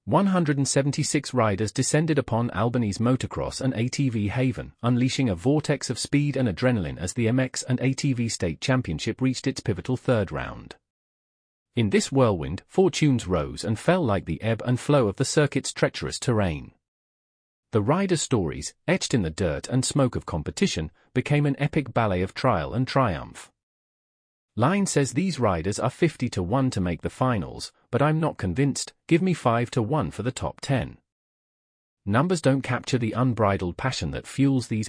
176 riders descended upon Albany's motocross and ATV haven, unleashing a vortex of speed and adrenaline as the MX and ATV state championship reached its pivotal third round. In this whirlwind, fortunes rose and fell like the ebb and flow of the circuit's treacherous terrain. The riders' stories, etched in the dirt and smoke of competition, became an epic ballet of trial and triumph. Line says these riders are 50-1 to make the finals, but I'm not convinced, give me 5-1 for the top 10. Numbers don't capture the unbridled passion that fuels these